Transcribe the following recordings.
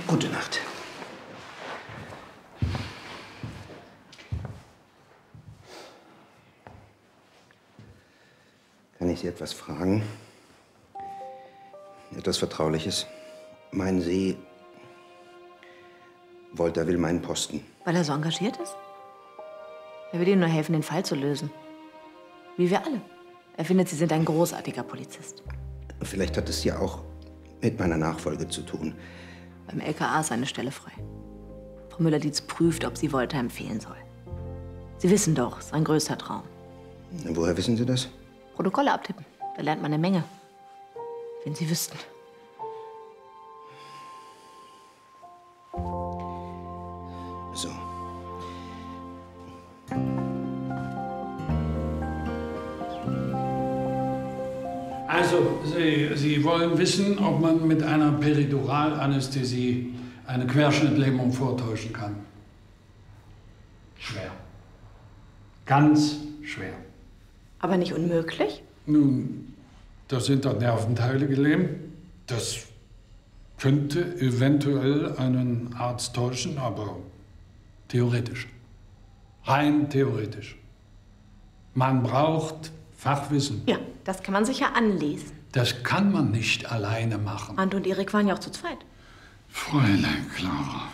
Gute Nacht. Kann ich Sie etwas fragen? Etwas Vertrauliches. Meinen Sie, Wolter will meinen Posten? Weil er so engagiert ist? Er will Ihnen nur helfen, den Fall zu lösen. Wie wir alle. Er findet, Sie sind ein großartiger Polizist. Vielleicht hat es ja auch mit meiner Nachfolge zu tun. Beim LKA ist eine Stelle frei. Frau Müller-Dietz prüft, ob sie Wolter empfehlen soll. Sie wissen doch, sein größter Traum. Woher wissen Sie das? Protokolle abtippen. Da lernt man eine Menge. Wenn Sie wüssten. So. Also, Sie wollen wissen, ob man mit einer Periduralanästhesie eine Querschnittlähmung vortäuschen kann. Schwer. Ganz schwer. Aber nicht unmöglich? Nun, da sind doch Nerventeile gelähmt. Das könnte eventuell einen Arzt täuschen, aber theoretisch. Rein theoretisch. Man braucht Fachwissen. Ja, das kann man sich ja anlesen. Das kann man nicht alleine machen. Ant und Erik waren ja auch zu zweit. Fräulein Clara.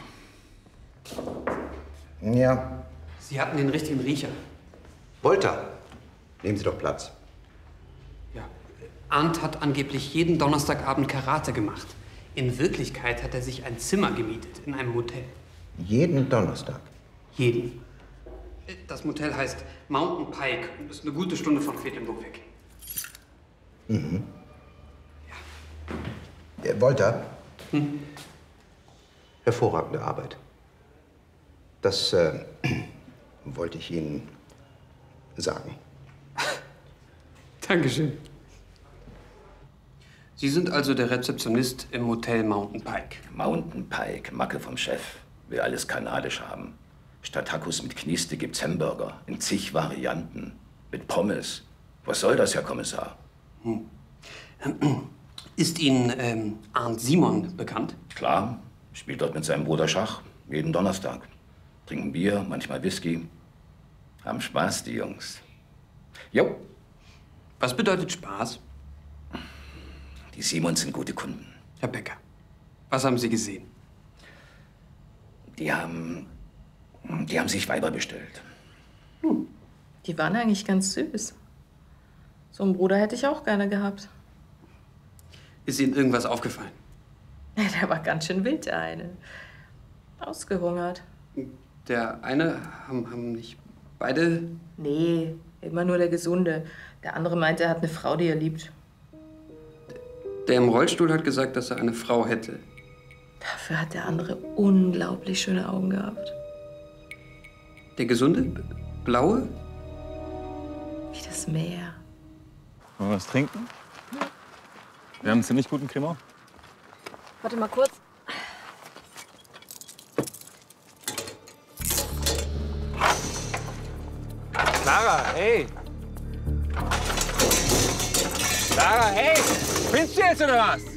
Ja. Sie hatten den richtigen Riecher. Wolter, nehmen Sie doch Platz. Ja. Arndt hat angeblich jeden Donnerstagabend Karate gemacht. In Wirklichkeit hat er sich ein Zimmer gemietet in einem Motel. Jeden Donnerstag? Jeden. Das Motel heißt Mountain Pike und ist eine gute Stunde von Quedlinburg weg. Mhm. Ja. Wolter? Hervorragende Arbeit. Das wollte ich Ihnen sagen. Dankeschön. Sie sind also der Rezeptionist im Motel Mountain Pike. Mountain Pike, Macke vom Chef. Will alles kanadisch haben. Statt Tacos mit Knieste gibt's Hamburger. In zig Varianten. Mit Pommes. Was soll das, Herr Kommissar? Ist Ihnen Arndt Simon bekannt? Klar. Spielt dort mit seinem Bruder Schach. Jeden Donnerstag. Trinken Bier, manchmal Whisky. Haben Spaß, die Jungs. Jo. Was bedeutet Spaß? Die Simons sind gute Kunden. Herr Becker, was haben Sie gesehen? Die haben sich Weiber bestellt. Die waren eigentlich ganz süß. So einen Bruder hätte ich auch gerne gehabt. Ist Ihnen irgendwas aufgefallen? Ja, der war ganz schön wild, der eine. Ausgehungert. Der eine haben nicht beide... Nee, immer nur der Gesunde. Der andere meinte, er hat eine Frau, die er liebt. Der im Rollstuhl hat gesagt, dass er eine Frau hätte. Dafür hat der andere unglaublich schöne Augen gehabt. Der Gesunde? Blaue? Wie das Meer. Wollen wir was trinken? Wir haben einen ziemlich guten Cremant. Warte mal kurz. Clara, hey! Clara, hey! Spinnst du jetzt oder was?